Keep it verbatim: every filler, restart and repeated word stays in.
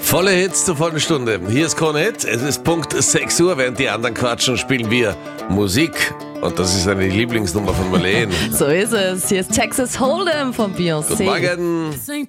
Volle Hits zur vollen Stunde. Hier ist Kornett. Es ist Punkt sechs Uhr. Während die anderen quatschen, spielen wir Musik. Und das ist eine Lieblingsnummer von Marlene. So ist es. Hier ist Texas Hold'em von Beyoncé. Guten Morgen. This ain't